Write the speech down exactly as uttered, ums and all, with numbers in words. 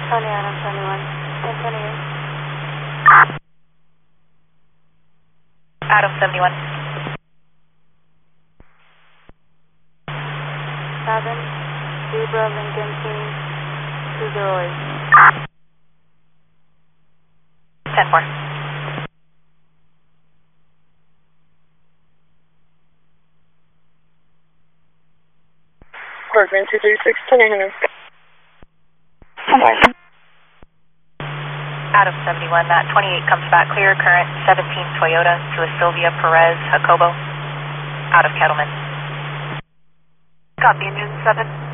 Tony Adam seventy-one. ten twenty-eight. Adam seventy-one. Seven, Zebra Lincoln Team, two zero eight. ten four. Bergman two three six, ten eight hundred. Adam seventy-one, that twenty-eight comes back clear, current seventeen Toyota to a Sylvia Perez, Jacobo, out of Kettleman. Copy, engine seven.